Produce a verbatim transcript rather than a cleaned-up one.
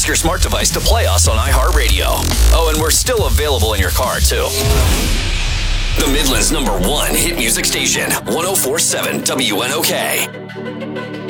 Ask your smart device to play us on iHeartRadio. Oh, and we're still available in your car, too. The Midland's number one hit music station, one oh four point seven W N O K.